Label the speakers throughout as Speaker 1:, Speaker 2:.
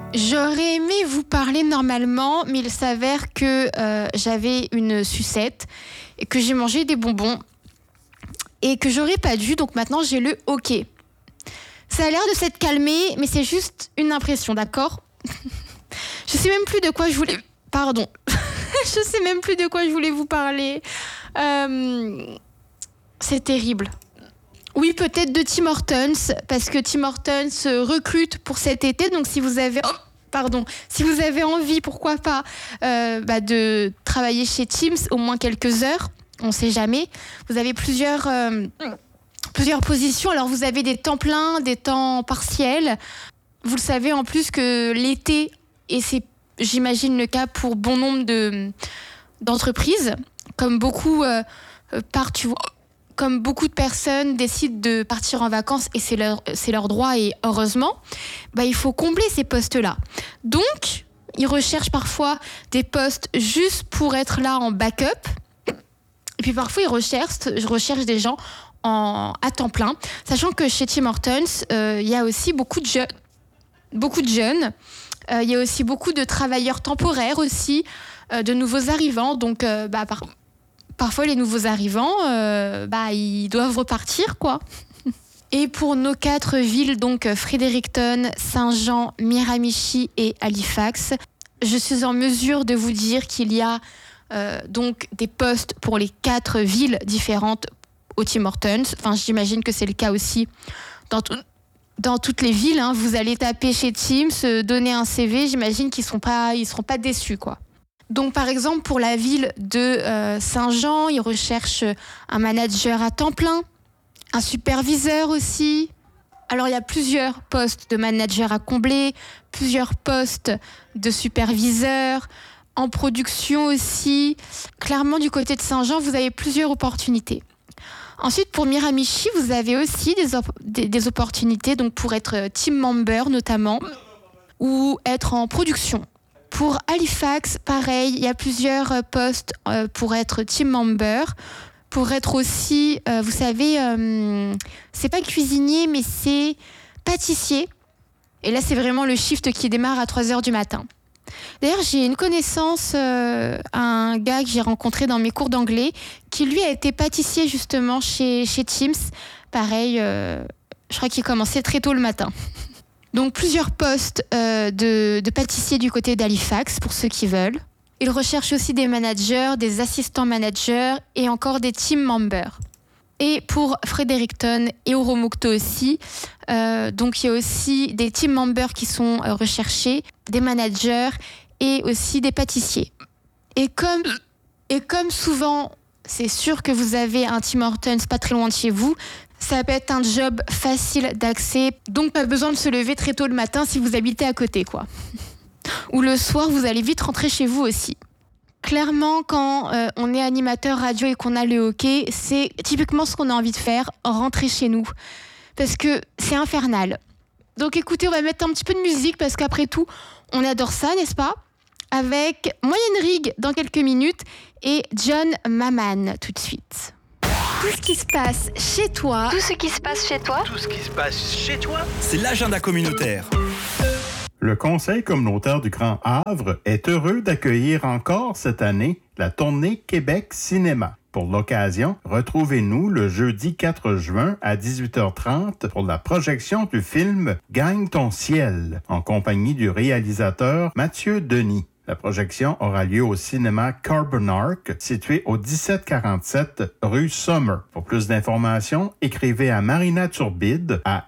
Speaker 1: J'aurais aimé vous parler normalement, mais il s'avère que j'avais une sucette et que j'ai mangé des bonbons et que j'aurais pas dû, donc maintenant j'ai le OK. Ça a l'air de s'être calmé, mais c'est juste une impression, d'accord ? Je sais même plus de quoi je voulais... Pardon. Je sais même plus de quoi je voulais vous parler. C'est terrible. Oui, peut-être de Tim Hortons, parce que Tim Hortons recrute pour cet été. Donc, si vous avez envie, pourquoi pas, de travailler chez Tim's au moins quelques heures, on ne sait jamais. Vous avez plusieurs positions. Alors, vous avez des temps pleins, des temps partiels. Vous le savez en plus que l'été, et c'est, j'imagine, le cas pour bon nombre d'entreprises, comme beaucoup comme beaucoup de personnes décident de partir en vacances, et c'est leur droit, et heureusement, il faut combler ces postes-là. Donc, ils recherchent parfois des postes juste pour être là en backup. Et puis parfois, ils recherchent des gens à temps plein. Sachant que chez Tim Hortons, il y a aussi beaucoup de jeunes. Il y a aussi beaucoup de travailleurs temporaires aussi, de nouveaux arrivants. Donc, parfois, les nouveaux arrivants, ils doivent repartir, quoi. Et pour nos 4 villes, donc Fredericton, Saint-Jean, Miramichi et Halifax, je suis en mesure de vous dire qu'il y a donc des postes pour les 4 villes différentes au Tim Hortons. Enfin, j'imagine que c'est le cas aussi dans toutes les villes. Hein. Vous allez taper chez Tim's, donner un CV, j'imagine qu'ils seront pas déçus, quoi. Donc, par exemple, pour la ville de Saint-Jean, ils recherchent un manager à temps plein, un superviseur aussi. Alors, il y a plusieurs postes de manager à combler, plusieurs postes de superviseur, en production aussi. Clairement, du côté de Saint-Jean, vous avez plusieurs opportunités. Ensuite, pour Miramichi, vous avez aussi des opportunités, donc pour être team member notamment, ou être en production. Pour Halifax, pareil, il y a plusieurs postes pour être team member, pour être aussi, vous savez, c'est pas cuisinier, mais c'est pâtissier. Et là, c'est vraiment le shift qui démarre à 3h du matin. D'ailleurs, j'ai une connaissance, un gars que j'ai rencontré dans mes cours d'anglais, qui lui a été pâtissier justement chez Tim's. Pareil, je crois qu'il commençait très tôt le matin. Donc plusieurs postes de pâtissier du côté d'Halifax pour ceux qui veulent. Ils recherchent aussi des managers, des assistants managers et encore des team members. Et pour Fredericton et Oromocto aussi, donc il y a aussi des team members qui sont recherchés, des managers et aussi des pâtissiers. Et comme souvent, c'est sûr que vous avez un Tim Hortons pas très loin de chez vous, ça peut être un job facile d'accès, donc pas besoin de se lever très tôt le matin si vous habitez à côté, quoi. Ou le soir, vous allez vite rentrer chez vous aussi. Clairement, quand on est animateur radio et qu'on a le hockey, c'est typiquement ce qu'on a envie de faire, rentrer chez nous. Parce que c'est infernal. Donc écoutez, on va mettre un petit peu de musique parce qu'après tout, on adore ça, n'est-ce pas ? Avec Moyenne Rig dans quelques minutes et John Maman tout de suite. Tout ce qui se passe chez toi.
Speaker 2: Tout ce qui se passe chez toi.
Speaker 3: Tout ce qui se passe chez toi.
Speaker 4: C'est l'agenda communautaire.
Speaker 5: Le Conseil communautaire du Grand Havre est heureux d'accueillir encore cette année la tournée Québec Cinéma. Pour l'occasion, retrouvez-nous le jeudi 4 juin à 18h30 pour la projection du film Gagne ton ciel, en compagnie du réalisateur Mathieu Denis. La projection aura lieu au cinéma Carbonark, situé au 1747 rue Sommer. Pour plus d'informations, écrivez à Marina Turbide à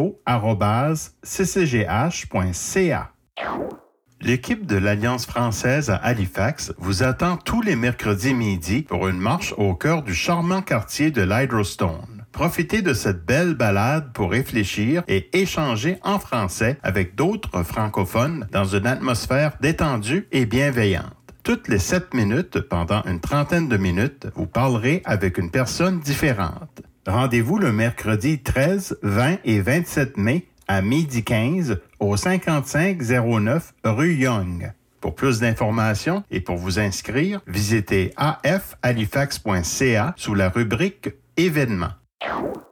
Speaker 5: info@ccgh.ca. L'équipe de l'Alliance française à Halifax vous attend tous les mercredis midi pour une marche au cœur du charmant quartier de l'Hydrostone. Profitez de cette belle balade pour réfléchir et échanger en français avec d'autres francophones dans une atmosphère détendue et bienveillante. Toutes les 7 minutes, pendant une trentaine de minutes, vous parlerez avec une personne différente. Rendez-vous le mercredi 13, 20 et 27 mai à 12h15 au 5509 rue Young. Pour plus d'informations et pour vous inscrire, visitez afhalifax.ca sous la rubrique Événements.